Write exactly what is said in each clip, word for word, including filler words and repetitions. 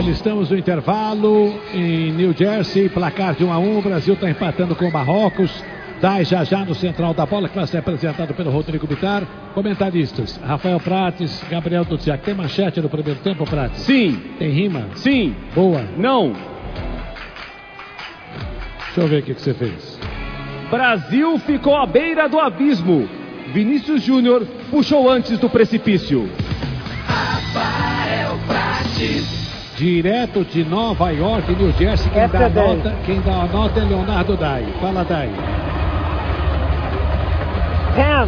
Olha, estamos no intervalo em New Jersey, placar de um a um, o Brasil está empatando com o Marrocos. Dai já já no central da bola, que vai ser apresentado pelo Rodrigo Bittar. Comentaristas, Rafael Prates, Gabriel Duziak. Tem manchete no primeiro tempo, Prates? Sim. Tem rima? Sim. Boa. Não. Deixa eu ver o que, que você fez. Brasil ficou à beira do abismo. Vinícius Júnior puxou antes do precipício. Rafael Prates. Direto de Nova York, New Jersey, quem dá a nota, quem dá a nota é Leonardo Dai. Fala, Dai. Ten.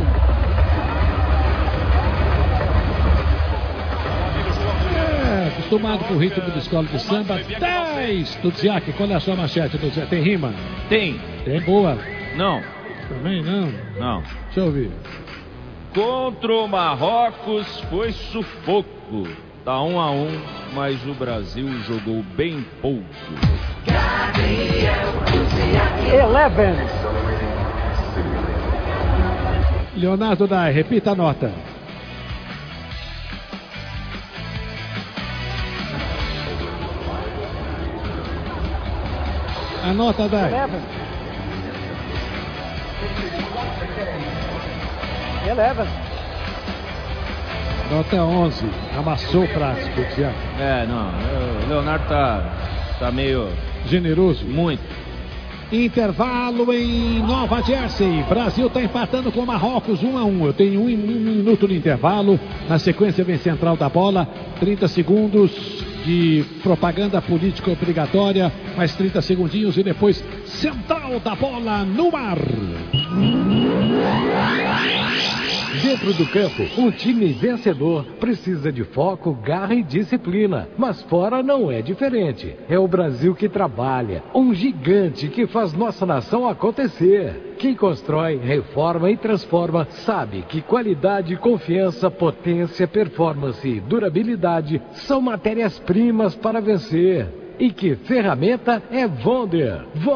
É, acostumado com o ritmo de escola de samba. dez. Duziak, qual é a sua manchete, Duziak? Tem rima? Tem. Tem boa? Não. Também não? Não. Deixa eu ouvir. Contra o Marrocos foi sufoco. Tá um a um, mas o Brasil jogou bem pouco. Eleven. Leonardo Dai, repita a nota. A nota, Dai. Eleven. Eleven. Nota onze. Amassou o Prates, Duziak. É, não. O Leonardo tá, tá meio... Generoso. Muito. Intervalo em Nova Jersey. Brasil está empatando com o Marrocos um a um. Eu tenho um, um minuto no intervalo. Na sequência vem central da bola. trinta segundos de propaganda política obrigatória. Mais trinta segundinhos e depois central da bola no ar. Dentro do campo, um time vencedor precisa de foco, garra e disciplina. Mas fora não é diferente. É o Brasil que trabalha, um gigante que faz nossa nação acontecer. Quem constrói, reforma e transforma sabe que qualidade, confiança, potência, performance e durabilidade são matérias-primas para vencer. E que ferramenta é Wonder.